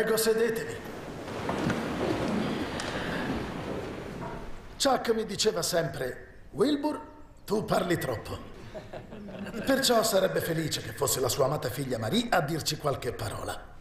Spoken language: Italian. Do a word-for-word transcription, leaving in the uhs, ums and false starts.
Prego, sedetevi. Chuck mi diceva sempre: Wilbur, tu parli troppo. Perciò sarebbe felice che fosse la sua amata figlia Marie a dirci qualche parola.